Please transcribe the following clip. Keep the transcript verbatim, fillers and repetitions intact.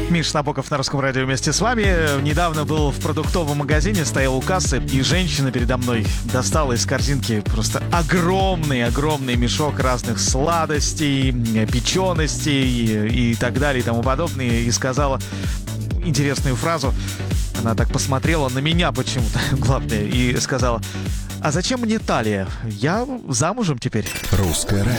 Миша Набоков на Русском радио вместе с вами. Недавно был в продуктовом магазине, стоял у кассы, и женщина передо мной достала из корзинки просто огромный-огромный мешок разных сладостей, печеностей и так далее и тому подобное, и сказала интересную фразу. Она так посмотрела на меня почему-то, главное, и сказала: «А зачем мне талия? Я замужем теперь». Русское радио.